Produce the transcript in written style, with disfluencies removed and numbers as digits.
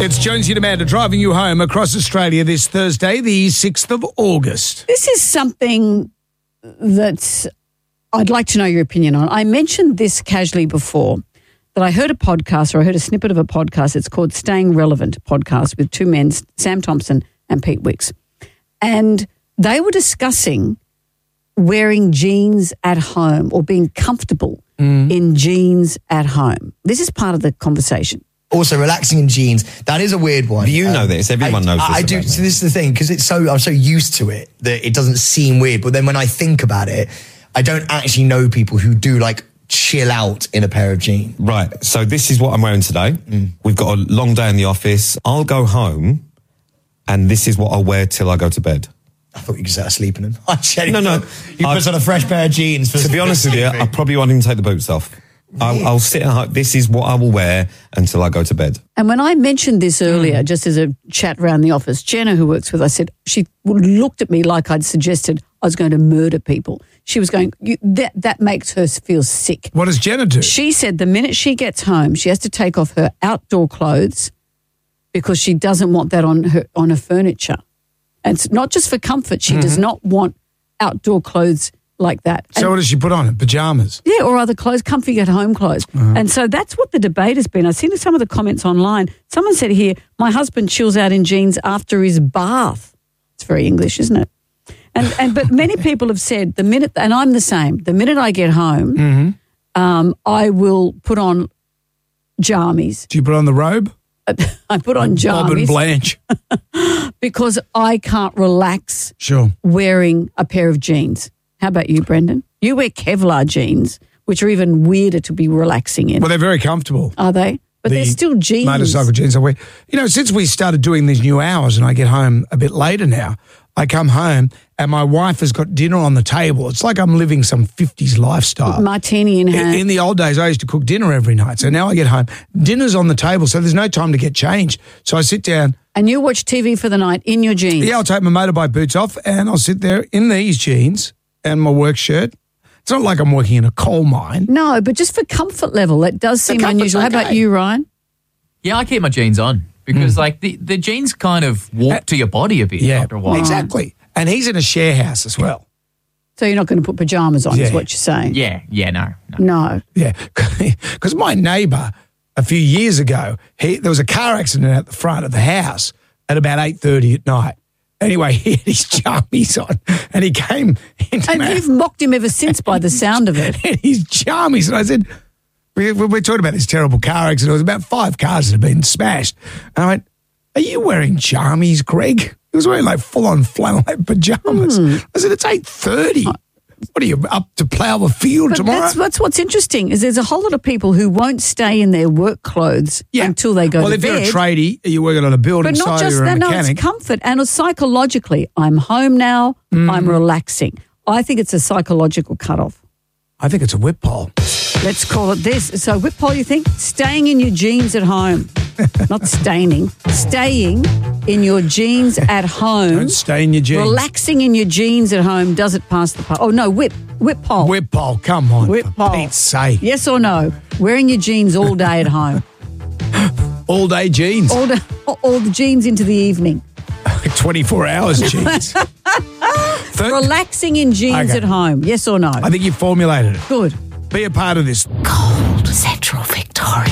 It's Jonesy and Amanda driving you home across Australia this Thursday, the 6th of August. This is something that I'd like to know your opinion on. I mentioned this casually before, that I heard a podcast, or I heard a snippet of a podcast. It's called Staying Relevant podcast with two men, Sam Thompson and Pete Wicks. And they were discussing wearing jeans at home or being comfortable in jeans at home. This is part of the conversation. Also, relaxing in jeans, that is a weird one. You know this. Everyone knows this. I do. So this is the thing, because I'm so used to it that it doesn't seem weird. But then when I think about it, I don't actually know people who do like chill out in a pair of jeans. Right. So this is what I'm wearing today. We've got a long day in the office. I'll go home and this is what I'll wear till I go to bed. I thought you could start sleeping in them. No. You put on a fresh pair of jeans. To be honest with you, I probably won't even take the boots off. I'll sit at home. This is what I will wear until I go to bed. And when I mentioned this earlier, just as a chat around the office, Jenna, who works with us, said she looked at me like I'd suggested I was going to murder people. She was going, that makes her feel sick. What does Jenna do? She said the minute she gets home, she has to take off her outdoor clothes because she doesn't want that on her furniture. And it's not just for comfort. She does not want outdoor clothes like that. So what does she put on? Pajamas? Yeah, or other clothes, comfy at home clothes. And so that's what the debate has been. I've seen some of the comments online. Someone said here, my husband chills out in jeans after his bath. It's very English, isn't it? But many people have said the minute, and I'm the same, the minute I get home, I will put on jammies. Do you put on the robe? I put on jammies. Bob and Blanche. Because I can't relax wearing a pair of jeans. How about you, Brendan? You wear Kevlar jeans, which are even weirder to be relaxing in. Well, they're very comfortable. Are they? But they're still jeans. Motorcycle jeans I wear. You know, since we started doing these new hours and I get home a bit later now, I come home and my wife has got dinner on the table. It's like I'm living some 50s lifestyle. Martini in hand. In the old days, I used to cook dinner every night. So now I get home, dinner's on the table, so there's no time to get changed. So I sit down. And you watch TV for the night in your jeans? Yeah, I'll take my motorbike boots off and I'll sit there in these jeans and my work shirt. It's not like I'm working in a coal mine. No, but just for comfort level, it does seem unusual. How about you, Ryan? Yeah, I keep my jeans on because like the jeans kind of walk to your body a bit after a while. Exactly. And he's in a share house as well. So you're not going to put pajamas on is what you're saying? No. Yeah, because my neighbour a few years ago, there was a car accident at the front of the house at about 8:30 at night. Anyway, he had his jammies on and he came into And you've mocked him ever since by the sound of it. his jammies. And I said, we're talking about this terrible car accident. It was about 5 cars that had been smashed. And I went, are you wearing jammies, Greg? He was wearing like full-on flannel-like pajamas. I said, it's 8:30. What are you, up to plough a field tomorrow? That's what's interesting is there's a whole lot of people who won't stay in their work clothes until they go to bed. Well, if you're a tradie, you're working on a building site, you're a mechanic. No, it's comfort. And psychologically, I'm home now, I'm relaxing. I think it's a psychological cutoff. I think it's a whip pole. Let's call it this. So whip pole, you think? Staying in your jeans at home. Not staining. Staying in your jeans at home. Don't stay in your jeans. Relaxing in your jeans at home. Does it pass the pole? Oh, no, whip pole. Whip pole, come on. Whip for pole. Pete's sake. Yes or no? Wearing your jeans all day at home. All day jeans. All the jeans into the evening. 24 hours jeans. Relaxing in jeans at home. Yes or no? I think you formulated it. Good. Be a part of this. Cold Central Victoria.